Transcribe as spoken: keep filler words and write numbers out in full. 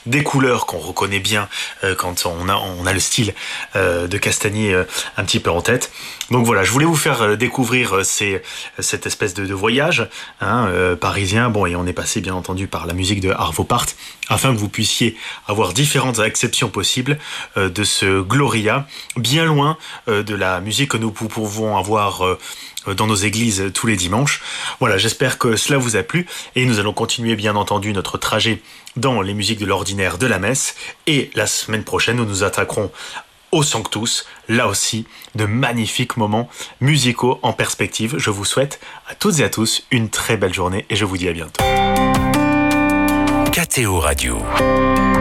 des couleurs qu'on reconnaît bien euh, quand on a, on a le style euh, de Castagnier euh, un petit peu en tête. Donc voilà, je voulais vous faire euh, découvrir euh, ces, cette espèce de, de voyage hein, euh, parisien. Bon, et on est passé bien entendu par la musique de Arvo Pärt, afin que vous puissiez avoir différentes acceptions possibles euh, de ce Gloria, bien loin euh, de la musique que nous pouvons avoir euh, dans nos églises tous les dimanches. Voilà, j'espère que cela vous a plu et nous allons continuer bien entendu notre trajet dans les musiques de l'ordinaire de la messe et la semaine prochaine nous nous attaquerons au Sanctus, là aussi de magnifiques moments musicaux en perspective. Je vous souhaite à toutes et à tous une très belle journée et je vous dis à bientôt. K T O Radio.